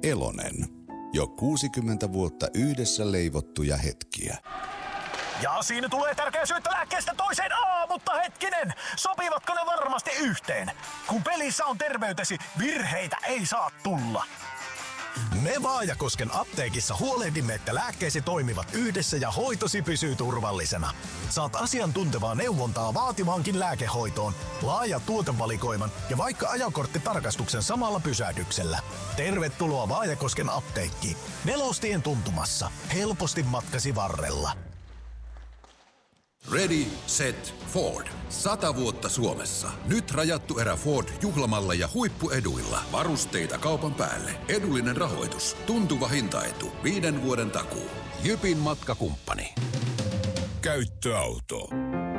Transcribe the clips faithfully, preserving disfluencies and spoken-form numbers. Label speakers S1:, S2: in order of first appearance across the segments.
S1: Elonen. Jo kuusikymmentä vuotta yhdessä leivottuja hetkiä.
S2: Ja siinä tulee tärkeä syöttö lääkkeestä toiseen. Aa, mutta hetkinen, sopivatko ne varmasti yhteen? Kun pelissä on terveytesi, virheitä ei saa tulla. Me Vaajakosken apteekissa huolehdimme, että lääkkeesi toimivat yhdessä ja hoitosi pysyy turvallisena. Saat asiantuntevaa neuvontaa vaativaankin lääkehoitoon, laaja tuotevalikoiman ja vaikka ajokorttitarkastuksen samalla pysähdyksellä. Tervetuloa Vaajakosken apteekkiin. Nelostien tuntumassa. Helposti matkasi varrella.
S3: Ready, set, Ford. Sata vuotta Suomessa. Nyt rajattu erä Ford juhlamalla ja huippueduilla. Varusteita kaupan päälle. Edullinen rahoitus. Tuntuva hintaetu. Viiden vuoden takuu. Jypin matkakumppani.
S4: Käyttöauto.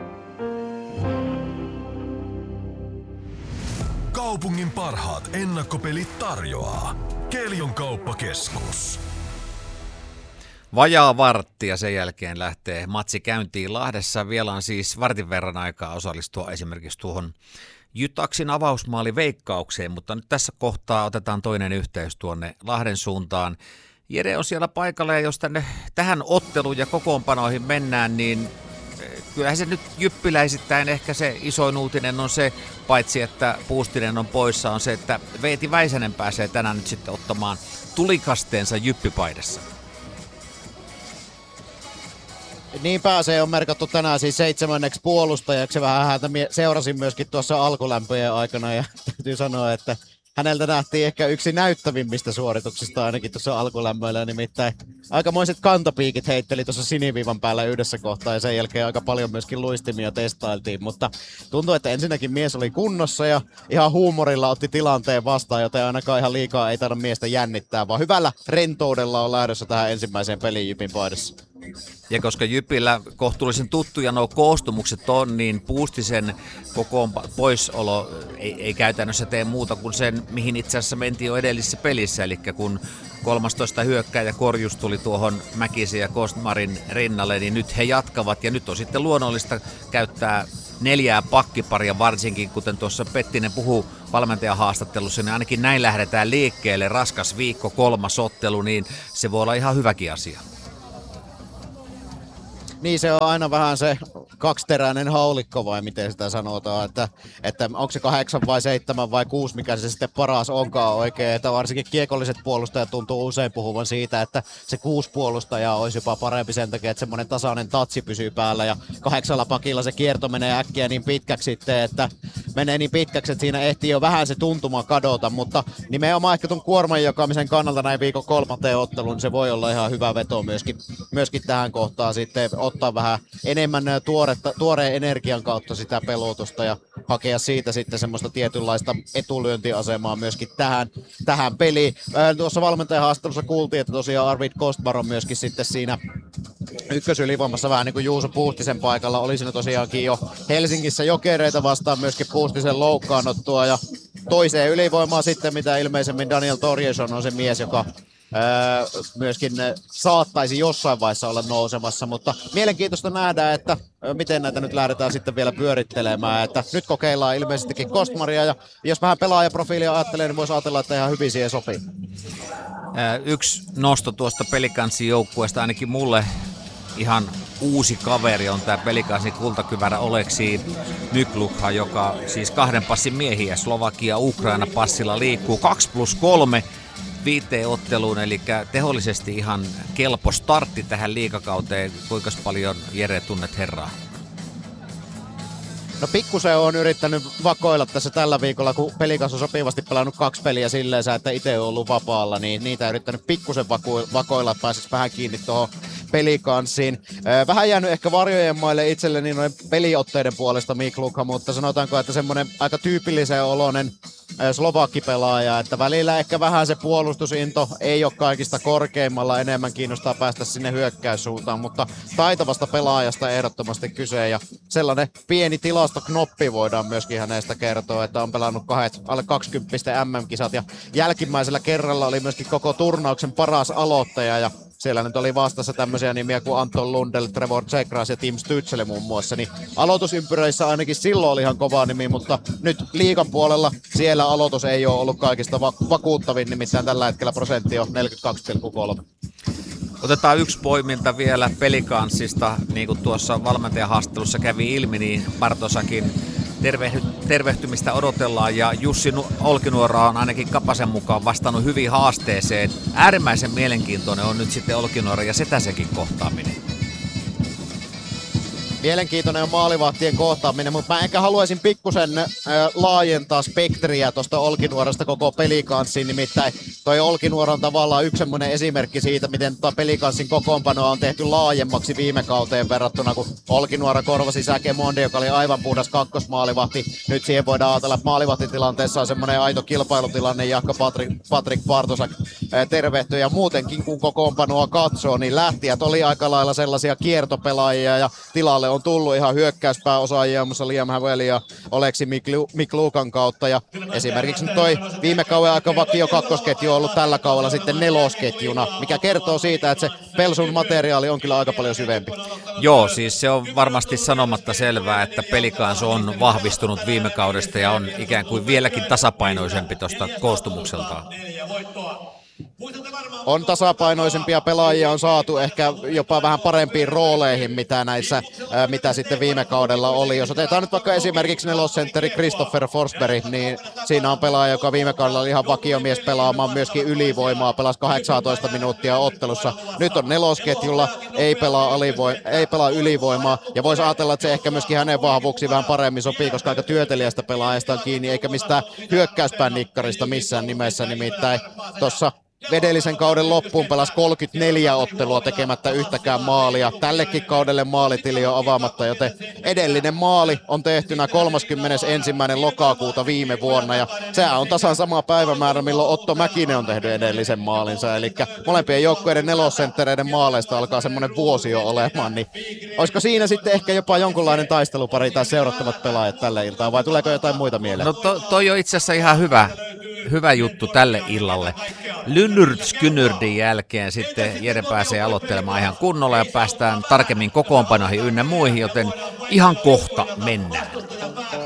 S4: Kaupungin parhaat ennakkopelit tarjoaa Kelion kauppakeskus.
S5: Vajaa vartti ja sen jälkeen lähtee matsi käyntiin Lahdessa. Vielä on siis vartin verran aikaa osallistua esimerkiksi tuohon Jytaksin avausmaali veikkaukseen, mutta nyt tässä kohtaa otetaan toinen yhteys tuonne Lahden suuntaan. Jere on siellä paikalla ja jos tänne tähän otteluun ja kokoonpanoihin mennään, niin kyllähän se nyt jyppiläisittäin ehkä se isoin uutinen on se, paitsi että Puustinen on poissa, on se, että Veeti Väisänen pääsee tänään nyt sitten ottamaan tulikasteensa jyppipaidassa.
S6: Niin pääsee, on merkattu tänään siis seitsemänneksi puolustajaksi. Vähän häntä seurasin myöskin tuossa alkulämpöjen aikana ja täytyy sanoa, että häneltä nähtiin ehkä yksi näyttävimmistä suorituksista ainakin tuossa alkulämmöillä, nimittäin aikamoiset kantapiikit heitteli tuossa siniviivan päällä yhdessä kohtaa ja sen jälkeen aika paljon myöskin luistimia testailtiin, mutta tuntuu, että ensinnäkin mies oli kunnossa ja ihan huumorilla otti tilanteen vastaan, joten ainakaan ihan liikaa ei taida miestä jännittää, vaan hyvällä rentoudella on lähdössä tähän ensimmäiseen peliin Jypin paidassa.
S5: Ja koska Jypillä kohtuullisen tuttuja nuo koostumukset on, niin Puustisen kokoon poisolo ei, ei käytännössä tee muuta kuin sen, mihin itse asiassa mentiin jo edellisessä pelissä. Eli kun kolmastoista hyökkääjä Korjus tuli tuohon Mäkisen ja Kostmarin rinnalle, niin nyt he jatkavat. Ja nyt on sitten luonnollista käyttää neljää pakkiparia, varsinkin kuten tuossa Pettinen puhuu valmentajan haastattelussa, niin ainakin näin lähdetään liikkeelle. Raskas viikko, kolmas ottelu, niin se voi olla ihan hyväkin asia.
S6: Niin se on aina vähän se kaksiteräinen haulikko vai miten sitä sanotaan, että, että onko se kahdeksan vai seitsemän vai kuusi, mikä se sitten paras onkaan oikein, että varsinkin kiekolliset puolustajat tuntuu usein puhuvan siitä, että se kuusi puolustajaa olisi jopa parempi sen takia, että semmoinen tasainen tatsi pysyy päällä ja kahdeksalla pakilla se kierto menee äkkiä niin pitkäksi sitten, että menee niin pitkäksi, että siinä ehtii jo vähän se tuntuma kadota, mutta nimenomaan ehkä tuon kuorman jakamisen kannalta näin viikon kolmanteen otteluun, niin se voi olla ihan hyvä veto myöskin, myöskin tähän kohtaan sitten ottaa vähän enemmän tuoretta, tuoreen energian kautta sitä pelotusta ja hakea siitä sitten semmoista tietynlaista etulyöntiasemaa myöskin tähän, tähän peliin. Ää, tuossa valmentajan haastattelussa kuultiin, että tosiaan Arvid Kostbar on myöskin sitten siinä ykkösylivoimassa vähän niin kuin Juuso Puustisen paikalla. Oli siinä tosiaankin jo Helsingissä Jokereita vastaan myöskin Puustisen loukkaanottua ja toiseen ylivoimaan sitten, mitä ilmeisemmin Daniel Torjeson on se mies, joka Öö, myöskin saattaisi jossain vaiheessa olla nousemassa, mutta mielenkiintoista nähdä, että miten näitä nyt lähdetään sitten vielä pyörittelemään, että nyt kokeillaan ilmeisestikin Kostmaria ja jos vähän pelaajaprofiilia ajattelee, niin voisi ajatella, että ihan hyvin siihen sopii.
S5: Öö, yksi nosto tuosta Pelikansin joukkueesta ainakin mulle ihan uusi kaveri on tämä Pelikansin kultakyvärä Oleksi Myklukha, joka siis kahden passin miehiä Slovakia Ukraina passilla liikkuu kaksi plus kolme viiteen otteluun, eli tehollisesti ihan kelpo startti tähän liigakauteen. Kuinka paljon Jere tunnet herraa?
S6: No pikkusen on yrittänyt vakoilla tässä tällä viikolla, kun Pelikas on sopivasti pelannut kaksi peliä silleen, että itse on ollut vapaalla, niin niitä on yrittänyt pikkusen vakoilla, että pääsisi vähän kiinni tuohon Pelikansiin. Vähän jäänyt ehkä varjojen maille itselleni noin peliotteiden puolesta Miklukha, mutta sanotaanko, että semmoinen aika tyypillisen oloinen slovakkipelaaja, että välillä ehkä vähän se puolustusinto ei ole kaikista korkeimmalla, enemmän kiinnostaa päästä sinne hyökkäyssuuntaan, mutta taitavasta pelaajasta ehdottomasti kyse ja sellainen pieni tilastoknoppi voidaan myöskin hänestä kertoa, että on pelannut kahdet alle kaksikymmentä M M-kisat ja jälkimmäisellä kerralla oli myöskin koko turnauksen paras aloittaja ja siellä nyt oli vastassa tämmöisiä nimiä kuin Anton Lundell, Trevor Zegras ja Tim Stützle muun muassa, niin aloitusympyröissä ainakin silloin oli ihan kova nimi, mutta nyt liigan puolella siellä aloitus ei ole ollut kaikista va- vakuuttavin, nimittäin tällä hetkellä prosentti on neljäkymmentäkaksi pilkku kolme.
S5: Otetaan yksi poiminta vielä Pelicansista, niin kuin tuossa valmentajahaastattelussa kävi ilmi, niin Bartosakin tervehdy, tervehtymistä odotellaan ja Jussi Olkinuora on ainakin Kapasen mukaan vastannut hyvin haasteeseen. Äärimmäisen mielenkiintoinen on nyt sitten Olkinuora ja Setäsenkin kohtaaminen.
S6: Mielenkiintoinen on maalivahtien kohtaaminen, mutta mä ehkä haluaisin pikkusen äh, laajentaa spektriä tuosta Olkinuorasta koko Pelicanssiin, nimittäin toi Olkinuora on tavallaan yksi semmoinen esimerkki siitä, miten tota Pelicanssin kokoonpanoa on tehty laajemmaksi viime kauteen verrattuna, kun Olkinuora korvasi Säke Monde, joka oli aivan puhdas kakkosmaalivahti. Nyt siihen voidaan ajatella, että maalivahtitilanteessa on semmoinen aito kilpailutilanne, jahka Patrick, Patrick Bartosak äh, tervehtyy ja muutenkin kun kokoonpanoa katsoo, niin lähtijät oli aika lailla sellaisia kiertopelaajia ja tilalle on tullut ihan hyökkäyspääosaajia, muassa Liam Haveli ja Oleksi Miklukan kautta. Ja esimerkiksi nyt toi viime kauden aika vakio kakkosketju on ollut tällä kaudella sitten nelosketjuna, mikä kertoo siitä, että se Pelsun materiaali on kyllä aika paljon syvempi.
S5: Joo, siis se on varmasti sanomatta selvää, että Pelicans on vahvistunut viime kaudesta ja on ikään kuin vieläkin tasapainoisempi tuosta koostumukseltaan.
S6: On tasapainoisempia pelaajia on saatu ehkä jopa vähän parempiin rooleihin, mitä näissä, ää, mitä sitten viime kaudella oli. Jos otetaan nyt vaikka esimerkiksi nelosentteri Christopher Forsberg, niin siinä on pelaaja, joka viime kaudella oli ihan vakiomies pelaamaan myöskin ylivoimaa, pelasi kahdeksantoista minuuttia ottelussa. Nyt on nelosketjulla, ei pelaa, alivoi- ei pelaa ylivoimaa, ja voisi ajatella, että se ehkä myöskin hänen vahvuuksiin vähän paremmin sopii, koska aika työtelijästä pelaajasta on kiinni, eikä mistään hyökkäyspään nikkarista missään nimessä, nimittäin tuossa edellisen kauden loppuun pelasi kolmekymmentäneljä ottelua tekemättä yhtäkään maalia. Tällekin kaudelle maalitili on avaamatta, joten edellinen maali on tehtynä kolmaskymmenesensimmäinen lokakuuta viime vuonna. Ja sehän on tasan sama päivämäärä, milloin Otto Mäkinen on tehnyt edellisen maalinsa. Eli molempien joukkueiden nelosenttereiden maaleista alkaa semmoinen vuosi jo olemaan. Niin olisiko siinä sitten ehkä jopa jonkunlainen taistelupari tai seurattavat pelaajat tälle iltaan, vai tuleeko jotain muita mieleen?
S5: No to, toi on itse asiassa ihan hyvä. Hyvä juttu tälle illalle. Lynyrt-Skynyrdin jälkeen sitten Jere pääsee aloittelemaan ihan kunnolla ja päästään tarkemmin kokoonpanoihin ynnä muihin, joten ihan kohta mennään.